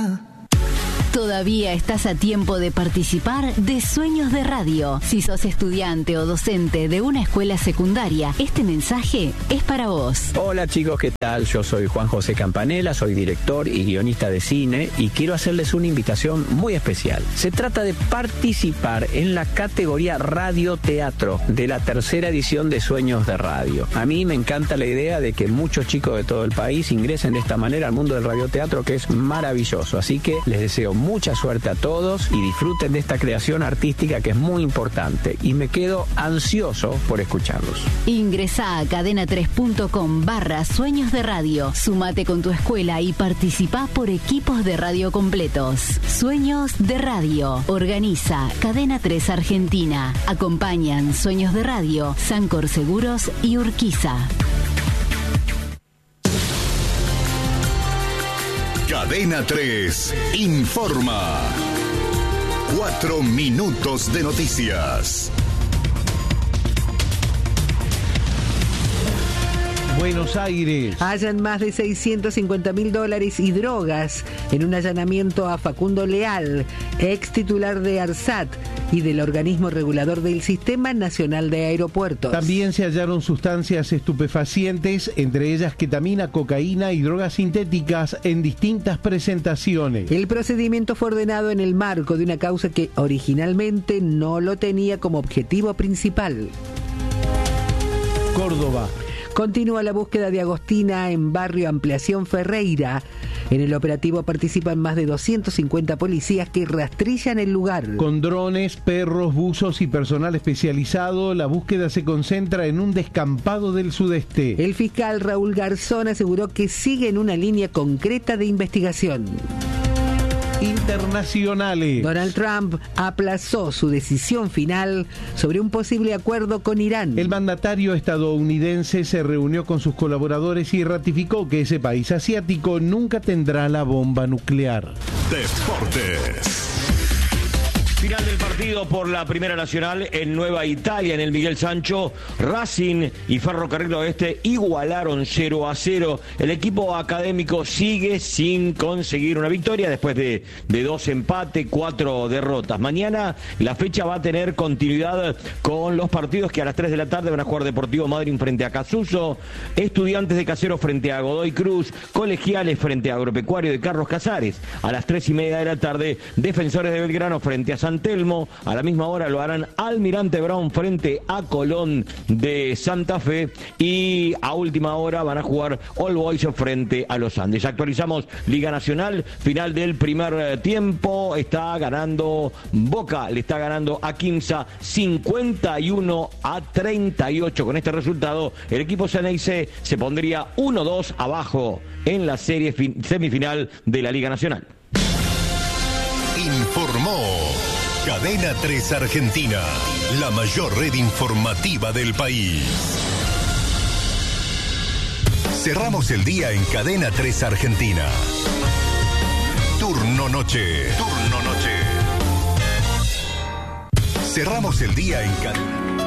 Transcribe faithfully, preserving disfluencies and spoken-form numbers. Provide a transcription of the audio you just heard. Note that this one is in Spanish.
vida. Todavía estás a tiempo de participar de Sueños de Radio. Si sos estudiante o docente de una escuela secundaria, este mensaje es para vos. Hola chicos, ¿qué tal? Yo soy Juan José Campanella, soy director y guionista de cine y quiero hacerles una invitación muy especial. Se trata de participar en la categoría Radio-Teatro de la tercera edición de Sueños de Radio. A mí me encanta la idea de que muchos chicos de todo el país ingresen de esta manera al mundo del radioteatro, que es maravilloso. Así que les deseo mucha suerte a todos y disfruten de esta creación artística que es muy importante. Y me quedo ansioso por escucharlos. Ingresá a cadena tres punto com barra Sueños de Radio. Sumate con tu escuela y participá por equipos de radio completos. Sueños de Radio. Organiza Cadena tres Argentina. Acompañan Sueños de Radio, Sancor Seguros y Urquiza. Cadena tres informa. Cuatro minutos de noticias. Buenos Aires. Hallan más de seiscientos cincuenta mil dólares y drogas en un allanamiento a Facundo Leal, ex titular de ARSAT y del organismo regulador del Sistema Nacional de Aeropuertos. También se hallaron sustancias estupefacientes, entre ellas ketamina, cocaína y drogas sintéticas en distintas presentaciones. El procedimiento fue ordenado en el marco de una causa que originalmente no lo tenía como objetivo principal. Córdoba. Continúa la búsqueda de Agostina en barrio Ampliación Ferreira. En el operativo participan más de doscientos cincuenta policías que rastrillan el lugar. Con drones, perros, buzos y personal especializado, la búsqueda se concentra en un descampado del sudeste. El fiscal Raúl Garzón aseguró que sigue en una línea concreta de investigación. Internacionales. Donald Trump aplazó su decisión final sobre un posible acuerdo con Irán. El mandatario estadounidense se reunió con sus colaboradores y ratificó que ese país asiático nunca tendrá la bomba nuclear. Deportes. Final del partido por la Primera Nacional en Nueva Italia, en el Miguel Sancho. Racing y Ferrocarril Oeste igualaron cero a cero. El equipo académico sigue sin conseguir una victoria después de, de dos empates, cuatro derrotas. Mañana la fecha va a tener continuidad con los partidos que a las tres de la tarde van a jugar Deportivo Madryn frente a Casuso, Estudiantes de Caseros frente a Godoy Cruz, Colegiales frente a Agropecuario de Carlos Casares. A las tres y media de la tarde, Defensores de Belgrano frente a San Telmo. A la misma hora lo harán Almirante Brown frente a Colón de Santa Fe y a última hora van a jugar All Boys frente a los Andes. Actualizamos Liga Nacional, final del primer tiempo, está ganando Boca, le está ganando a Quimsa cincuenta y uno a treinta y ocho. Con este resultado el equipo Ceneice se pondría uno dos abajo en la serie semifinal de la Liga Nacional. Informó Cadena tres Argentina, la mayor red informativa del país. Cerramos el día en Cadena tres Argentina. Turno noche. Turno noche. Cerramos el día en Cadena.